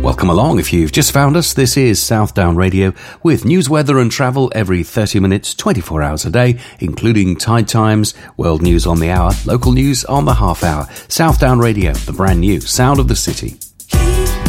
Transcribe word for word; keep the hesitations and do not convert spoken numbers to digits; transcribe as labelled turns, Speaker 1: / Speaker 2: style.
Speaker 1: Welcome along. If you've just found us, this is Southdown Radio with news, weather and travel every thirty minutes, twenty-four hours a day, including tide times, world news on the hour, local news on the half hour. Southdown Radio, the brand new sound of the city.